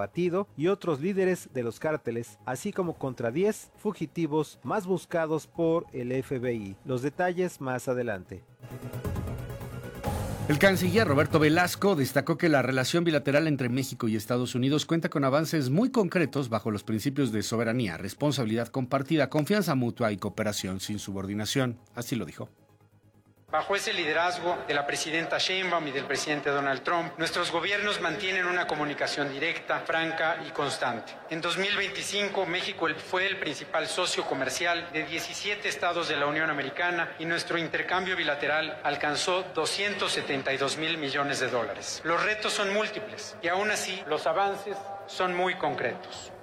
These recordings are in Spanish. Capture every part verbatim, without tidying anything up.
abatido y otros líderes de los cárteles, así como contra diez fugitivos más buscados por el F B I. Los detalles más adelante. El canciller Roberto Velasco destacó que la relación bilateral entre México y Estados Unidos cuenta con avances muy concretos bajo los principios de soberanía, responsabilidad compartida, confianza mutua y cooperación sin subordinación. Así lo dijo. Bajo ese liderazgo de la presidenta Sheinbaum y del presidente Donald Trump, nuestros gobiernos mantienen una comunicación directa, franca y constante. En dos mil veinticinco, México fue el principal socio comercial de diecisiete estados de la Unión Americana y nuestro intercambio bilateral alcanzó doscientos setenta y dos mil millones de dólares. Los retos son múltiples y aún así los avances son muy concretos.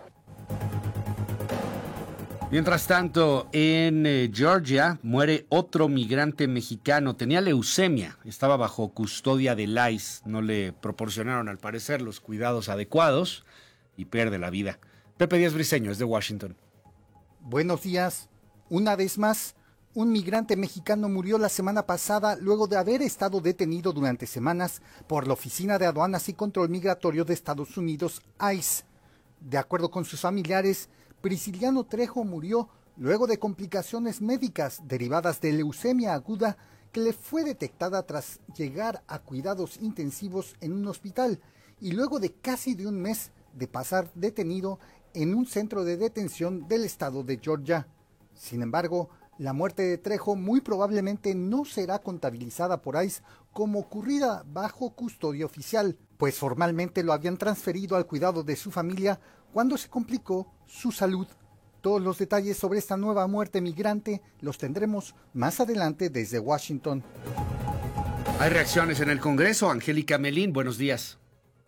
Mientras tanto, en eh, Georgia muere otro migrante mexicano. Tenía leucemia, estaba bajo custodia del I C E. No le proporcionaron, al parecer, los cuidados adecuados y pierde la vida. Pepe Díaz Briceño, es de Washington. Buenos días. Una vez más, un migrante mexicano murió la semana pasada luego de haber estado detenido durante semanas por la Oficina de Aduanas y Control Migratorio de Estados Unidos, I C E. De acuerdo con sus familiares, Prisciliano Trejo murió luego de complicaciones médicas derivadas de leucemia aguda que le fue detectada tras llegar a cuidados intensivos en un hospital y luego de casi de un mes de pasar detenido en un centro de detención del estado de Georgia. Sin embargo, la muerte de Trejo muy probablemente no será contabilizada por I C E como ocurrida bajo custodia oficial, pues formalmente lo habían transferido al cuidado de su familia cuando se complicó su salud. Todos los detalles sobre esta nueva muerte migrante los tendremos más adelante desde Washington. Hay reacciones en el Congreso. Angélica Melín, buenos días.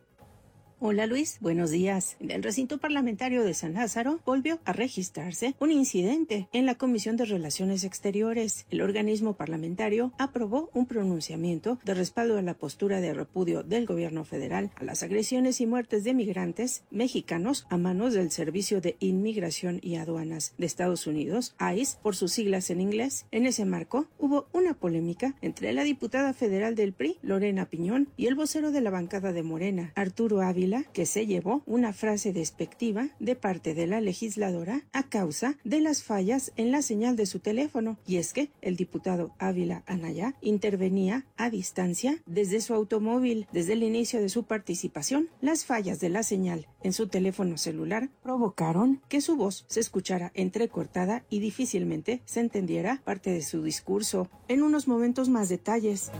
Hola Luis, buenos días. En el recinto parlamentario de San Lázaro volvió a registrarse un incidente en la Comisión de Relaciones Exteriores. El organismo parlamentario aprobó un pronunciamiento de respaldo a la postura de repudio del gobierno federal a las agresiones y muertes de migrantes mexicanos a manos del Servicio de Inmigración y Aduanas de Estados Unidos, I C E por sus siglas en inglés. En ese marco hubo una polémica entre la diputada federal del P R I, Lorena Piñón, y el vocero de la bancada de Morena, Arturo Ávila, que se llevó una frase despectiva de parte de la legisladora a causa de las fallas en la señal de su teléfono. Y es que el diputado Ávila Anaya intervenía a distancia desde su automóvil. Desde el inicio de su participación, las fallas de la señal en su teléfono celular provocaron que su voz se escuchara entrecortada y difícilmente se entendiera parte de su discurso. En unos momentos más detalles.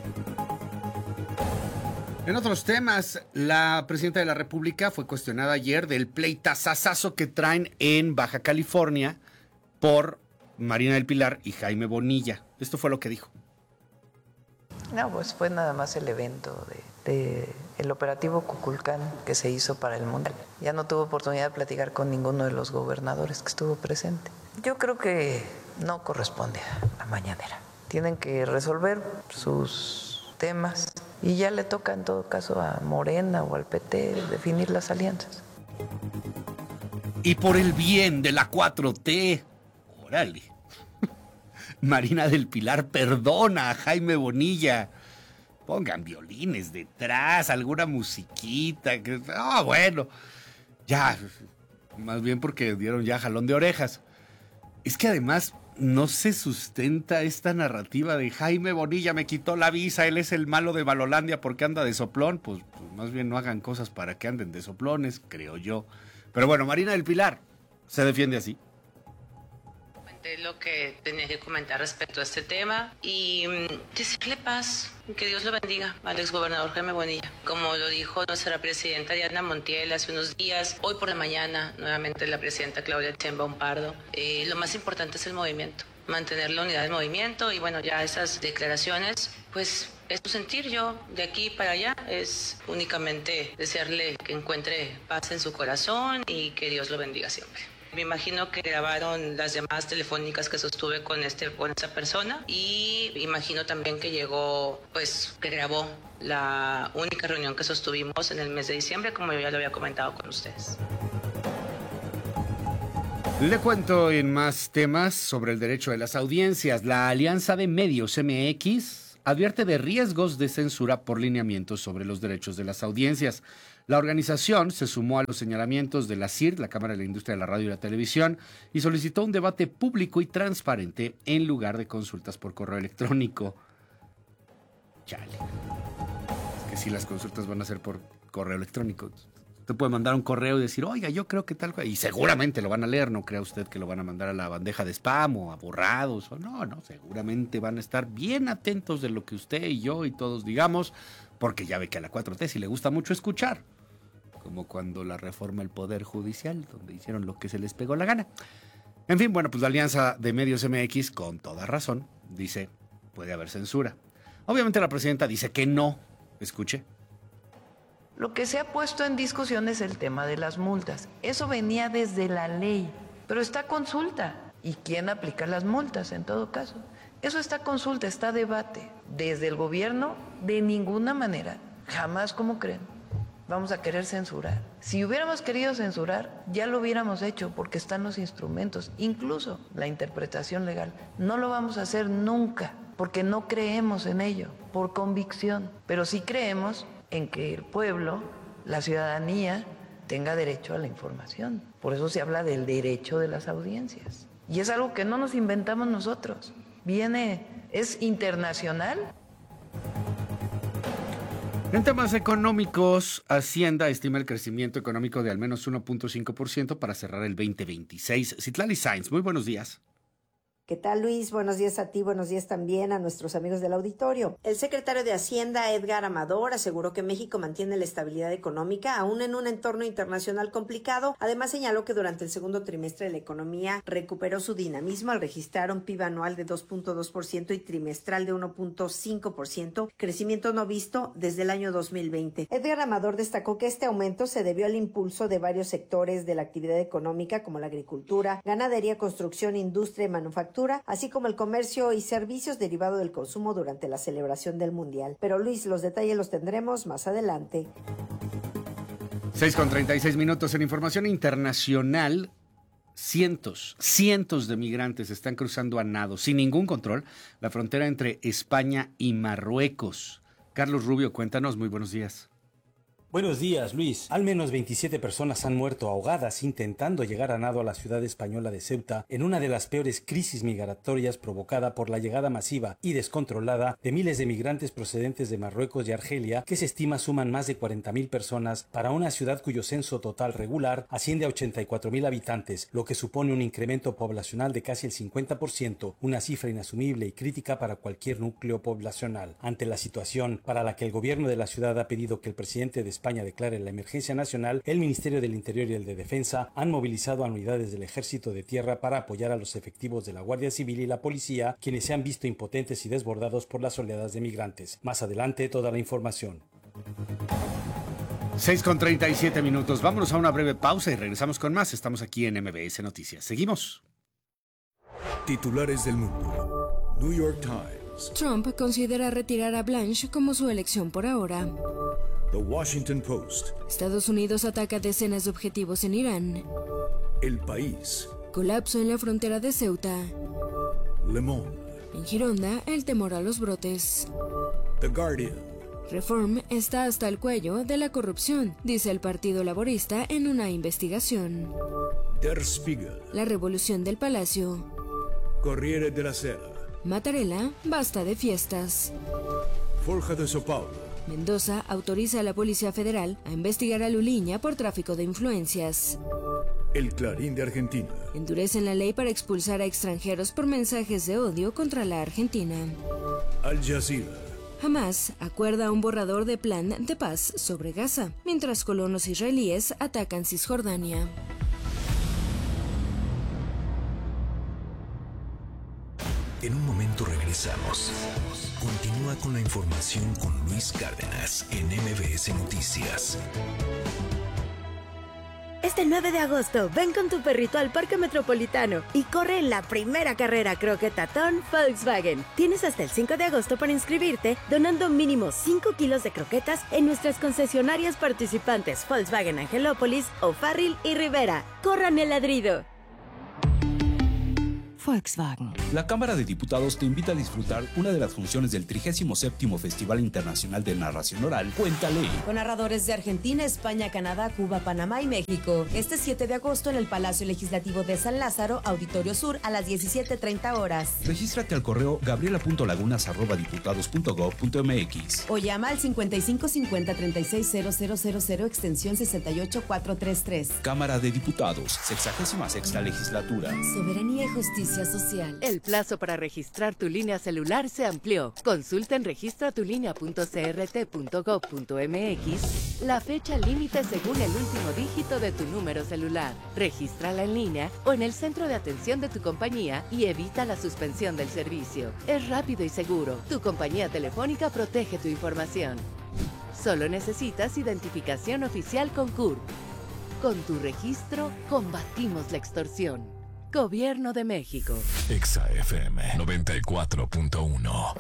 En otros temas, la presidenta de la República fue cuestionada ayer del pleitazazazo que traen en Baja California por Marina del Pilar y Jaime Bonilla. Esto fue lo que dijo. No, pues fue nada más el evento de, de el operativo Cuculcán que se hizo para el Mundial. Ya no tuve oportunidad de platicar con ninguno de los gobernadores que estuvo presente. Yo creo que no corresponde a la mañanera. Tienen que resolver sus temas. Y ya le toca en todo caso a Morena o al P T definir las alianzas. Y por el bien de la cuatro T, órale, Marina del Pilar perdona a Jaime Bonilla. Pongan violines detrás, alguna musiquita. Que, ah, bueno, ya, más bien porque dieron ya jalón de orejas. Es que además no se sustenta esta narrativa de Jaime Bonilla me quitó la visa, él es el malo de Malolandia porque anda de soplón. Pues, pues más bien no hagan cosas para que anden de soplones, creo yo. Pero bueno, Marina del Pilar se defiende así. Comenté lo que tenía que comentar respecto a este tema y decirle paz, que Dios lo bendiga al exgobernador Jaime Bonilla. Como lo dijo nuestra presidenta Diana Montiel hace unos días, hoy por la mañana nuevamente la presidenta Claudia Sheinbaum Pardo, eh, lo más importante es el movimiento, mantener la unidad del movimiento y bueno, ya esas declaraciones, pues es tu sentir. Yo de aquí para allá es únicamente desearle que encuentre paz en su corazón y que Dios lo bendiga siempre. Me imagino que grabaron las llamadas telefónicas que sostuve con este con esa persona y imagino también que llegó, pues, que grabó la única reunión que sostuvimos en el mes de diciembre, como yo ya lo había comentado con ustedes. Le cuento en más temas sobre el derecho de las audiencias. La Alianza de Medios M X advierte de riesgos de censura por lineamientos sobre los derechos de las audiencias. La organización se sumó a los señalamientos de la C I R, la Cámara de la Industria de la Radio y la Televisión, y solicitó un debate público y transparente en lugar de consultas por correo electrónico. Chale. Es que sí, las consultas van a ser por correo electrónico. Usted puede mandar un correo y decir, oiga, yo creo que tal, y seguramente lo van a leer, no crea usted que lo van a mandar a la bandeja de spam o a borrados, o no, no, seguramente van a estar bien atentos de lo que usted y yo y todos digamos, porque ya ve que a la cuatro T sí le gusta mucho escuchar, como cuando la reforma el Poder Judicial, donde hicieron lo que se les pegó la gana. En fin, bueno, pues la Alianza de Medios M X, con toda razón, dice, puede haber censura. Obviamente la presidenta dice que no, escuche. Lo que se ha puesto en discusión es el tema de las multas. Eso venía desde la ley, pero está a consulta. ¿Y quién aplica las multas en todo caso? Eso está a consulta, está a debate. Desde el gobierno, de ninguna manera, jamás como creen, vamos a querer censurar. Si hubiéramos querido censurar, ya lo hubiéramos hecho porque están los instrumentos, incluso la interpretación legal. No lo vamos a hacer nunca porque no creemos en ello, por convicción, pero sí creemos en que el pueblo, la ciudadanía, tenga derecho a la información. Por eso se habla del derecho de las audiencias. Y es algo que no nos inventamos nosotros. Viene, es internacional. En temas económicos, Hacienda estima el crecimiento económico de al menos uno punto cinco por ciento para cerrar el veinte veintiséis. Citlali Sainz, muy buenos días. ¿Qué tal, Luis? Buenos días a ti, buenos días también a nuestros amigos del auditorio. El secretario de Hacienda, Edgar Amador, aseguró que México mantiene la estabilidad económica aún en un entorno internacional complicado. Además, señaló que durante el segundo trimestre la economía recuperó su dinamismo al registrar un P I B anual de dos punto dos por ciento y trimestral de uno punto cinco por ciento, crecimiento no visto desde el año dos mil veinte. Edgar Amador destacó que este aumento se debió al impulso de varios sectores de la actividad económica como la agricultura, ganadería, construcción, industria y manufactura, así como el comercio y servicios derivado del consumo durante la celebración del Mundial. Pero Luis, los detalles los tendremos más adelante. seis con treinta y seis minutos en información internacional. Cientos, cientos de migrantes están cruzando a nado, sin ningún control, la frontera entre España y Marruecos. Carlos Rubio, cuéntanos, muy buenos días. Buenos días, Luis. Al menos veintisiete personas han muerto ahogadas intentando llegar a nado a la ciudad española de Ceuta en una de las peores crisis migratorias provocada por la llegada masiva y descontrolada de miles de migrantes procedentes de Marruecos y Argelia, que se estima suman más de cuarenta mil personas para una ciudad cuyo censo total regular asciende a ochenta y cuatro mil habitantes, lo que supone un incremento poblacional de casi el cincuenta por ciento, una cifra inasumible y crítica para cualquier núcleo poblacional. Ante la situación para la que el gobierno de la ciudad ha pedido que el presidente de España declare la emergencia nacional, el Ministerio del Interior y el de Defensa han movilizado a unidades del Ejército de Tierra para apoyar a los efectivos de la Guardia Civil y la Policía, quienes se han visto impotentes y desbordados por las oleadas de migrantes. Más adelante, toda la información. seis con treinta y siete minutos. Vámonos a una breve pausa y regresamos con más. Estamos aquí en M B S Noticias. Seguimos. Titulares del mundo. New York Times. Trump considera retirar a Blanche como su elección por ahora. The Washington Post. Estados Unidos ataca decenas de objetivos en Irán. El País. Colapso en la frontera de Ceuta. Le Monde. En Gironda, el temor a los brotes. The Guardian. Reform está hasta el cuello de la corrupción, dice el Partido Laborista en una investigación. Der Spiegel. La revolución del Palacio. Corriere della Sera. Mattarella, basta de fiestas. Forja de São Paulo. Mendoza autoriza a la Policía Federal a investigar a Luliña por tráfico de influencias. El Clarín de Argentina. Endurecen la ley para expulsar a extranjeros por mensajes de odio contra la Argentina. Al Jazeera. Hamás acuerda un borrador de plan de paz sobre Gaza, mientras colonos israelíes atacan Cisjordania. En un momento regresamos. Continúa con la información con Luis Cárdenas en M B S Noticias. Este nueve de agosto, ven con tu perrito al Parque Metropolitano y corre en la primera carrera croquetatón Volkswagen. Tienes hasta el cinco de agosto para inscribirte, donando mínimo cinco kilos de croquetas en nuestras concesionarias participantes Volkswagen Angelópolis, O'Farrill y Rivera. ¡Corran el ladrido! Volkswagen. La Cámara de Diputados te invita a disfrutar una de las funciones del trigésimo séptimo Festival Internacional de Narración Oral, Cuéntale. Con narradores de Argentina, España, Canadá, Cuba, Panamá y México. Este siete de agosto en el Palacio Legislativo de San Lázaro, Auditorio Sur, a las diecisiete treinta horas. Regístrate al correo gabriela punto lagunas arroba diputados punto gob punto mx o llama al cincuenta y cinco cincuenta treinta y seis cero cero cero cero extensión sesenta y ocho cuatrocientos treinta y tres. Cámara de Diputados, sexagésima sexta legislatura. Soberanía y justicia social. El plazo para registrar tu línea celular se amplió. Consulta en registratulínea punto c r t punto gob punto mx la fecha límite según el último dígito de tu número celular. Regístrala en línea o en el centro de atención de tu compañía y evita la suspensión del servicio. Es rápido y seguro. Tu compañía telefónica protege tu información. Solo necesitas identificación oficial con C U R P. Con tu registro, combatimos la extorsión. Gobierno de México. Exa F M noventa y cuatro punto uno.